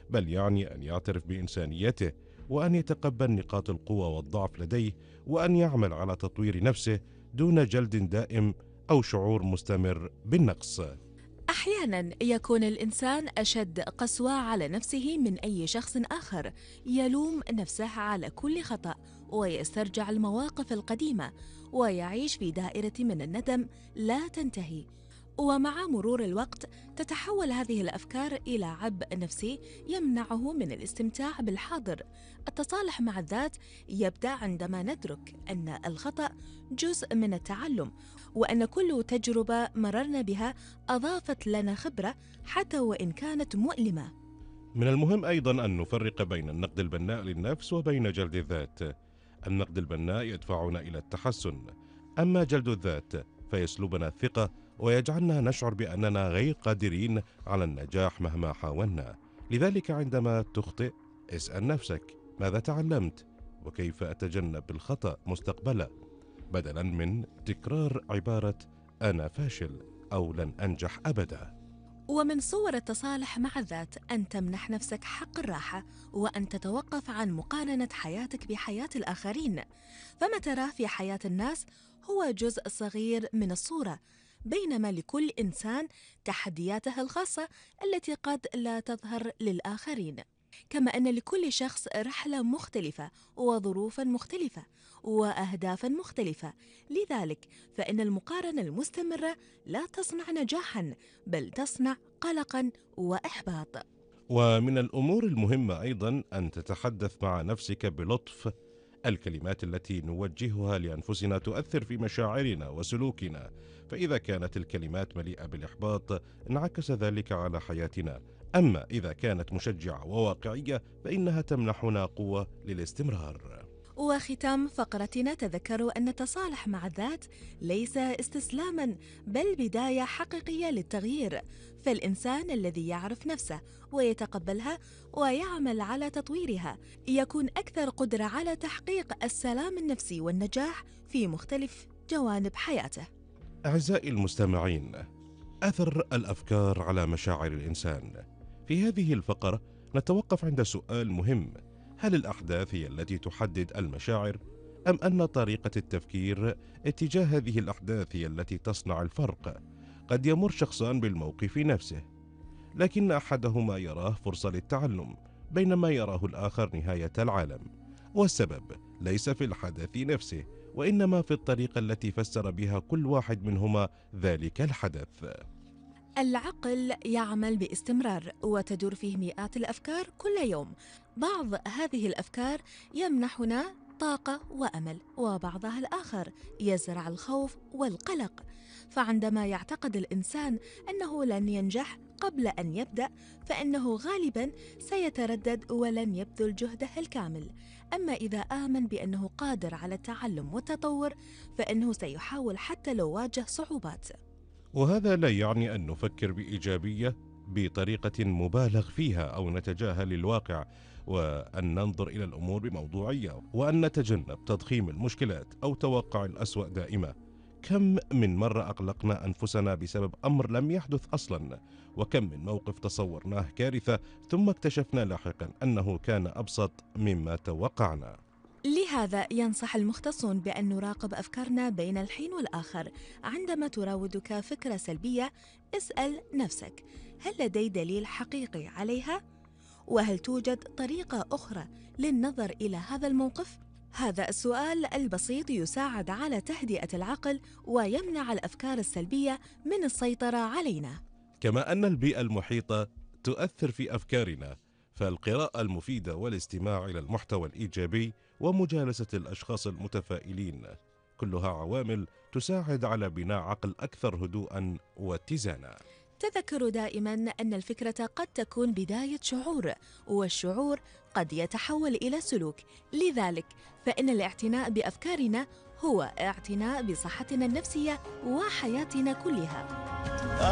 بل يعني أن يعترف بإنسانيته، وأن يتقبل نقاط القوة والضعف لديه، وأن يعمل على تطوير نفسه دون جلد دائم أو شعور مستمر بالنقص. أحياناً يكون الإنسان أشد قسوة على نفسه من أي شخص آخر، يلوم نفسه على كل خطأ ويسترجع المواقف القديمة ويعيش في دائرة من الندم لا تنتهي. ومع مرور الوقت تتحول هذه الأفكار إلى عبء نفسي يمنعه من الاستمتاع بالحاضر. التصالح مع الذات يبدأ عندما ندرك أن الخطأ جزء من التعلم، وأن كل تجربة مررنا بها أضافت لنا خبرة حتى وإن كانت مؤلمة. من المهم أيضا أن نفرق بين النقد البناء للنفس وبين جلد الذات. النقد البناء يدفعنا إلى التحسن، أما جلد الذات فيسلبنا الثقة ويجعلنا نشعر بأننا غير قادرين على النجاح مهما حاولنا. لذلك عندما تخطئ اسأل نفسك: ماذا تعلمت؟ وكيف أتجنب الخطأ مستقبلا، بدلا من تكرار عبارة أنا فاشل أو لن أنجح أبدا. ومن صور التصالح مع الذات أن تمنح نفسك حق الراحة، وأن تتوقف عن مقارنة حياتك بحياة الآخرين. فما تراه في حياة الناس هو جزء صغير من الصورة، بينما لكل إنسان تحدياته الخاصة التي قد لا تظهر للآخرين. كما أن لكل شخص رحلة مختلفة وظروفا مختلفة وأهدافا مختلفة. لذلك فإن المقارنة المستمرة لا تصنع نجاحا، بل تصنع قلقا وإحباط. ومن الأمور المهمة أيضا أن تتحدث مع نفسك بلطف. الكلمات التي نوجهها لأنفسنا تؤثر في مشاعرنا وسلوكنا، فإذا كانت الكلمات مليئة بالإحباط انعكس ذلك على حياتنا، أما إذا كانت مشجعة وواقعية فإنها تمنحنا قوة للاستمرار. وختام فقرتنا، تذكروا أن التصالح مع الذات ليس استسلاما، بل بداية حقيقية للتغيير. فالإنسان الذي يعرف نفسه ويتقبلها ويعمل على تطويرها يكون أكثر قدرة على تحقيق السلام النفسي والنجاح في مختلف جوانب حياته. أعزائي المستمعين، أثر الأفكار على مشاعر الإنسان. في هذه الفقرة نتوقف عند سؤال مهم: هل الأحداث هي التي تحدد المشاعر، أم أن طريقة التفكير اتجاه هذه الأحداث هي التي تصنع الفرق؟ قد يمر شخصان بالموقف نفسه، لكن أحدهما يراه فرصة للتعلم، بينما يراه الآخر نهاية العالم. والسبب ليس في الحدث نفسه، وإنما في الطريقة التي فسر بها كل واحد منهما ذلك الحدث. العقل يعمل باستمرار وتدور فيه مئات الأفكار كل يوم. بعض هذه الأفكار يمنحنا طاقة وأمل، وبعضها الآخر يزرع الخوف والقلق. فعندما يعتقد الإنسان أنه لن ينجح قبل أن يبدأ، فإنه غالباً سيتردد ولن يبذل جهده الكامل. أما إذا آمن بأنه قادر على التعلم والتطور، فإنه سيحاول حتى لو واجه صعوبات. وهذا لا يعني أن نفكر بإيجابية بطريقة مبالغ فيها أو نتجاهل الواقع، وأن ننظر إلى الأمور بموضوعية، وأن نتجنب تضخيم المشكلات أو توقع الأسوأ دائما. كم من مرة أقلقنا أنفسنا بسبب أمر لم يحدث أصلا، وكم من موقف تصورناه كارثة ثم اكتشفنا لاحقا أنه كان أبسط مما توقعنا. لهذا ينصح المختصون بأن نراقب أفكارنا بين الحين والآخر. عندما تراودك فكرة سلبية، اسأل نفسك: هل لدي دليل حقيقي عليها؟ وهل توجد طريقة أخرى للنظر إلى هذا الموقف؟ هذا السؤال البسيط يساعد على تهدئة العقل ويمنع الأفكار السلبية من السيطرة علينا. كما أن البيئة المحيطة تؤثر في أفكارنا، فالقراءة المفيدة والاستماع إلى المحتوى الإيجابي ومجالسة الأشخاص المتفائلين كلها عوامل تساعد على بناء عقل أكثر هدوءا واتزانا. تذكروا دائما أن الفكرة قد تكون بداية شعور، والشعور قد يتحول إلى سلوك. لذلك فإن الاعتناء بأفكارنا هو اعتناء بصحتنا النفسية وحياتنا كلها.